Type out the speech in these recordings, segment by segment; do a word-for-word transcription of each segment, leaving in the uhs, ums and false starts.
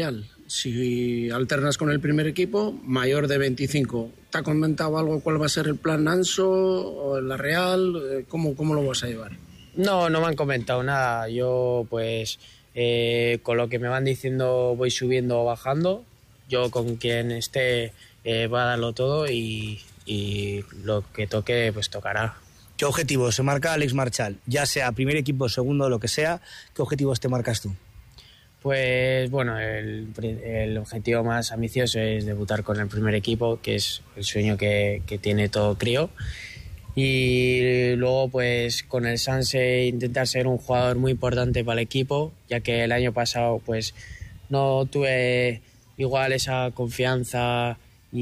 Si alternas con el primer equipo, mayor de veinticinco. ¿Te ha comentado algo cuál va a ser el plan Anso o en la Real? ¿Cómo, cómo lo vas a llevar? No, no me han comentado nada. Yo pues eh, con lo que me van diciendo voy subiendo o bajando. Yo con quien esté eh, voy a darlo todo y, y lo que toque pues tocará. ¿Qué objetivos se marca Alex Marchal? Ya sea primer equipo, segundo, lo que sea, ¿qué objetivos te marcas tú? Pues bueno, el, el objetivo más ambicioso es debutar con el primer equipo, que es el sueño que, que tiene todo crío. Y luego pues con el Sanse intentar ser un jugador muy importante para el equipo, ya que el año pasado pues no tuve igual esa confianza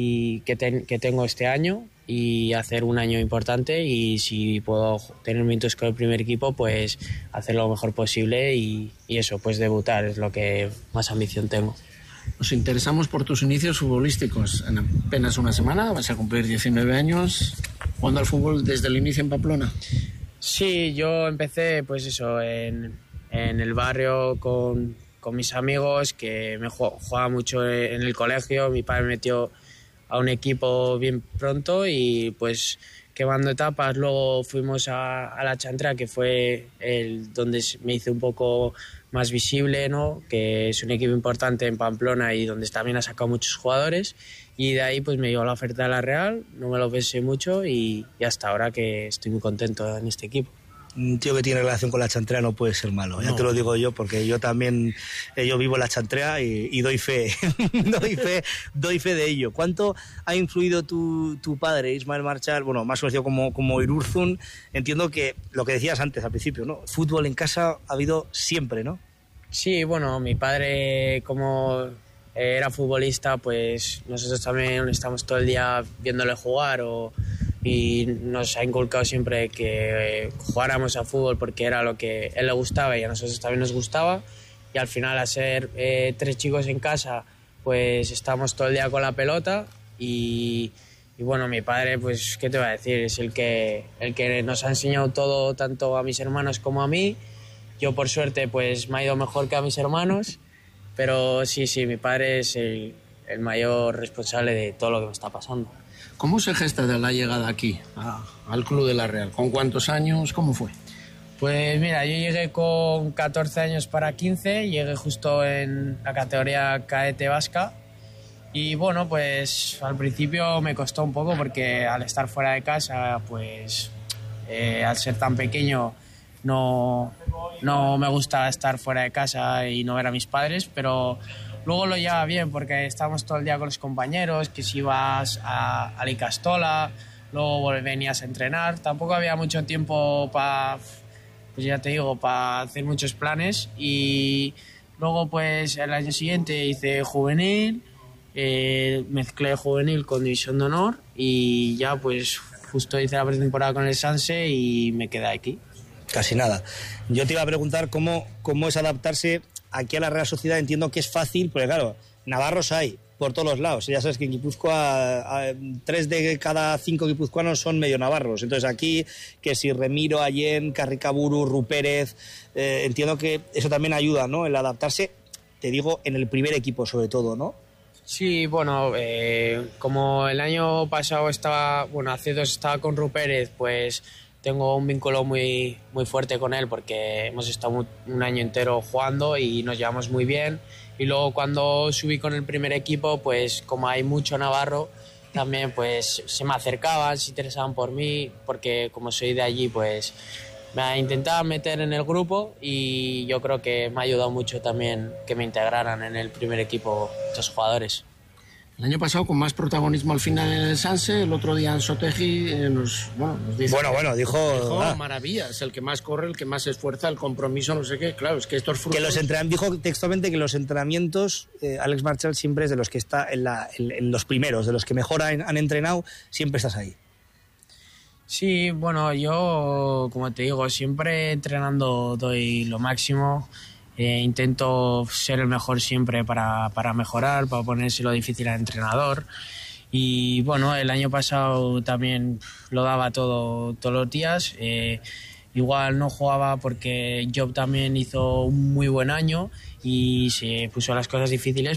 y que, ten, que tengo este año, y hacer un año importante, y si puedo tener minutos con el primer equipo pues hacer lo mejor posible y, y eso, pues debutar es lo que más ambición tengo. Nos interesamos por tus inicios futbolísticos. En apenas una semana vas a cumplir diecinueve años jugando al fútbol desde el inicio en Pamplona. Sí, yo empecé pues eso en, en el barrio con, con mis amigos, que me jugaba mucho en el colegio. Mi padre me metió a un equipo bien pronto y pues quemando etapas. Luego fuimos a, a la Chantra, que fue el donde me hice un poco más visible, ¿no? Que es un equipo importante en Pamplona y donde también ha sacado muchos jugadores, y de ahí pues me llegó la oferta de la Real, no me lo pensé mucho y, y hasta ahora que estoy muy contento en este equipo. Un tío que tiene relación con la Chantrea no puede ser malo, ya no. Te lo digo yo, porque yo también eh, yo vivo la Chantrea y, y doy fe, doy fe, doy fe de ello. ¿Cuánto ha influido tu, tu padre, Ismael Marchal, bueno, más conocido como, como Irurzun? Entiendo que lo que decías antes al principio, ¿no? Fútbol en casa ha habido siempre, ¿no? Sí, bueno, mi padre como era futbolista, pues nosotros también estamos todo el día viéndole jugar, o y nos ha inculcado siempre que eh, jugáramos a fútbol porque era lo que a él le gustaba y a nosotros también nos gustaba, y al final, a ser eh, tres chicos en casa, pues estamos todo el día con la pelota y, y bueno, mi padre, pues qué te voy a decir, es el que, el que nos ha enseñado todo, tanto a mis hermanos como a mí. Yo por suerte pues me ha ido mejor que a mis hermanos, pero sí, sí, mi padre es el, el mayor responsable de todo lo que me está pasando. ¿Cómo se gesta de la llegada aquí, a, al Club de la Real? ¿Con cuántos años? ¿Cómo fue? Pues mira, yo llegué con catorce años para quince, llegué justo en la categoría cadete vasca, y bueno, pues al principio me costó un poco porque al estar fuera de casa, pues eh, al ser tan pequeño no, no me gusta estar fuera de casa y no ver a mis padres, pero luego lo llevaba bien porque estábamos todo el día con los compañeros, que si ibas a, a la Icastola, luego venías a entrenar, tampoco había mucho tiempo para, pues ya te digo, para hacer muchos planes, y luego pues el año siguiente hice juvenil, eh, mezclé juvenil con división de honor y ya pues justo hice la pretemporada con el Sanse y me quedé aquí. Casi nada. Yo te iba a preguntar cómo, cómo es adaptarse aquí a la Real Sociedad. Entiendo que es fácil, porque claro, navarros hay por todos los lados. Ya sabes que en Guipúzcoa a, a, tres de cada cinco guipuzcoanos son medio navarros. Entonces aquí, que si Remiro, Allén, Carricaburu, Rupérez, eh, entiendo que eso también ayuda, ¿no? El adaptarse, te digo, en el primer equipo sobre todo, ¿no? Sí, bueno, eh, como el año pasado estaba, bueno, hace dos estaba con Rupérez, pues tengo un vínculo muy, muy fuerte con él porque hemos estado un año entero jugando y nos llevamos muy bien. Y luego cuando subí con el primer equipo, pues como hay mucho navarro, también pues se me acercaban, se interesaban por mí, porque como soy de allí, pues me intentaban meter en el grupo, y yo creo que me ha ayudado mucho también que me integraran en el primer equipo estos jugadores. El año pasado con más protagonismo al final en el Sanse, el otro día en Sotegi eh, nos, bueno, nos dice... Bueno, bueno, dijo... dijo ah. maravillas, el que más corre, el que más se esfuerza, el compromiso, no sé qué. Claro, es que estos frutos... Que los entren... Dijo textualmente que los entrenamientos, eh, Alex Marchal siempre es de los que está en, la, en, en los primeros, de los que mejor han, han entrenado, siempre estás ahí. Sí, bueno, yo, como te digo, siempre entrenando doy lo máximo. Eh, intento ser el mejor siempre para, para mejorar, para ponérselo difícil al entrenador. Y bueno, el año pasado también lo daba todo todos los días. Eh, igual no jugaba porque Job también hizo un muy buen año y se puso las cosas difíciles,